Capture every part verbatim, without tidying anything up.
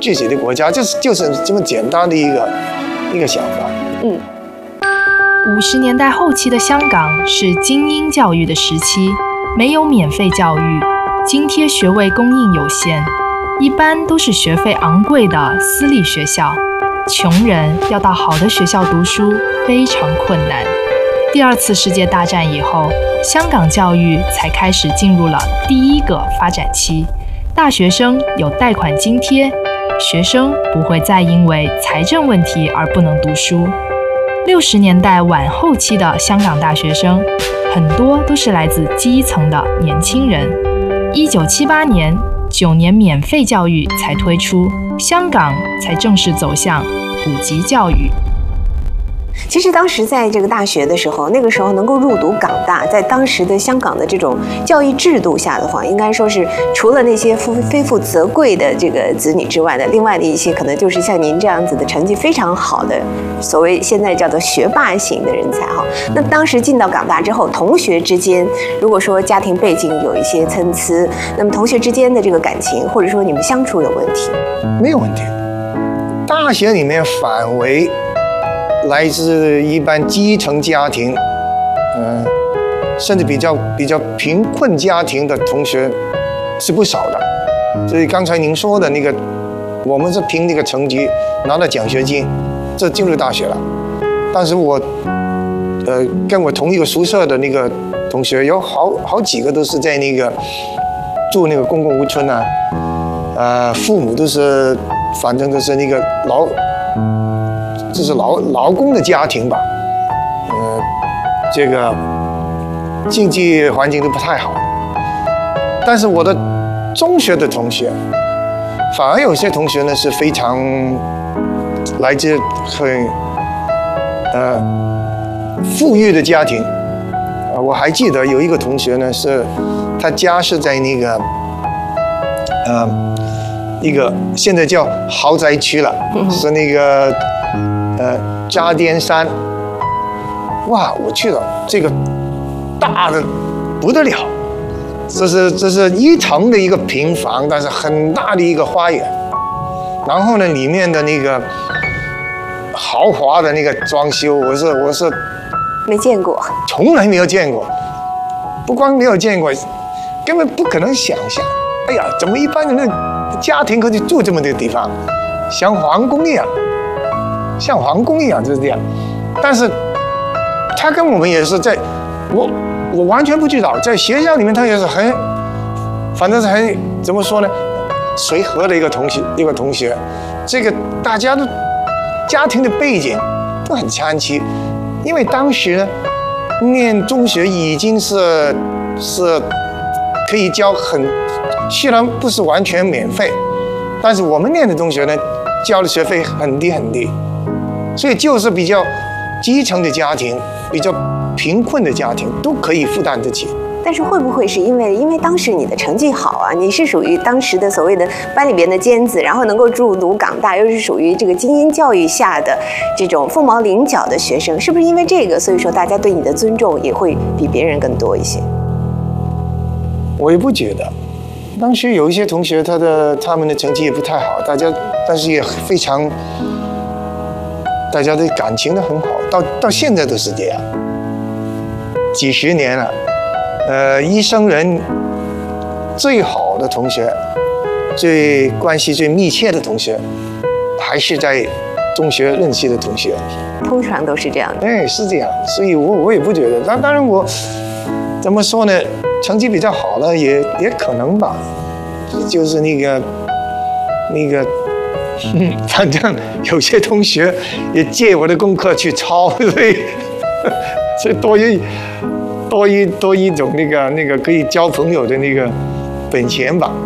自己的国家，就是就是这么简单的一个一个想法。 嗯。 五十年代后期的香港是精英教育的时期，没有免费教育，津贴学位供应有限，一般都是学费昂贵的私立学校，穷人要到好的学校读书非常困难。第二次世界大战以后，香港教育才开始进入了第一个发展期，大学生有贷款津贴，学生不会再因为财政问题而不能读书。六十年代晚后期的香港大学生，很多都是来自基层的年轻人。一九七八年，九年免费教育才推出，香港才正式走向普及教育。 其实当时在这个大学的时候，那个时候能够入读港大，在当时的香港的这种教育制度下的话，应该说是除了那些非富则贵的这个子女之外的，另外的一些可能就是像您这样子的成绩非常好的，所谓现在叫做学霸型的人才哈。那当时进到港大之后，同学之间如果说家庭背景有一些参差，那么同学之间的这个感情或者说你们相处有问题？ 没有问题。大学里面反为来自一般基层家庭，嗯、呃，甚至比较比较贫困家庭的同学是不少的。所以刚才您说的那个，我们是凭那个成绩拿到奖学金，这进入大学了。但是我，呃，跟我同一个宿舍的那个同学，有好好几个都是在那个住那个公共屋村啊，呃，父母都是，反正都是那个劳。这是劳劳工的家庭吧，呃，这个经济环境都不太好。但是我的中学的同学，反而有些同学呢是非常来自很呃富裕的家庭。啊，我还记得有一个同学呢，是他家是在那个呃一个现在叫豪宅区了，是那个。呃，渣甸山，哇，我去了，这个大的不得了，这是这是一层的一个平房，但是很大的一个花园，然后呢，里面的那个豪华的那个装修，我是我是没见过， 从来没有见过，不光没有见过，根本不可能想象。哎呀，怎么一般人的家庭可以住这么的地方，像皇宫一样。像皇宫一样就是这样，但是他跟我们也是在，我我完全不知道，在学校里面他也是很，反正是很怎么说呢，随和的一个同学一个同学，这个大家的家庭的背景都很参差，因为当时呢念中学已经是是可以交很，虽然不是完全免费，但是我们念的中学呢交的学费很低很低。所以就是比较基层的家庭，比较贫困的家庭都可以负担得起。 但是会不会是因为因为当时你的成绩好啊，你是属于当时的所谓的班里边的尖子，然后能够入读港大，又是属于这个精英教育下的这种凤毛麟角的学生，是不是因为这个，所以说大家对你的尊重也会比别人更多一些？ 我也不觉得，当时有一些同学他的他们的成绩也不太好，大家但是也非常。大家的感情都很好，到到现在都是这样，几十年了，呃，一生人最好的同学，最关系最密切的同学，还是在中学认识的同学。 通常都是这样的。 哎，是这样，所以我我也不觉得。当当然我怎么说呢？成绩比较好了，也也可能吧，就是那个那个。嗯，反正有些同学也借我的功课去抄，所以所以多一多一多一种那个那个可以交朋友的那个本钱吧。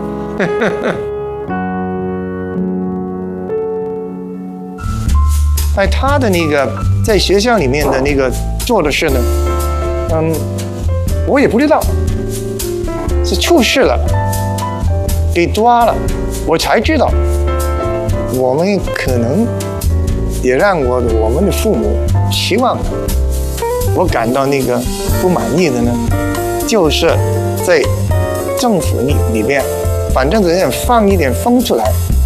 哎，他的那个在学校里面的那个做的事呢，嗯，我也不知道，是出事了，给抓了，我才知道。我们可能也让我我们的父母希望我感到那个不满意的呢，就是在政府里里边，反正只是放一点风出来，